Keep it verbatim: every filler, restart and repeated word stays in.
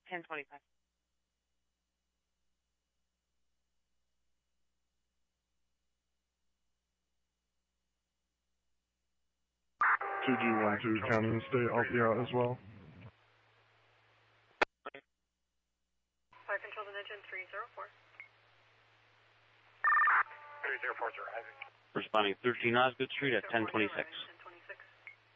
ten twenty-five. two G one two, county and state, I'll be out as well. Fire control to engine three zero four. three zero four zero, heavy. Responding thirteen Osgood Street at ten twenty-six.